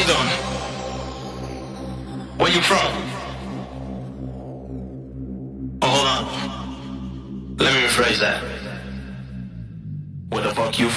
you doing? Where you from? Oh, hold on. Let me rephrase that. Where the fuck you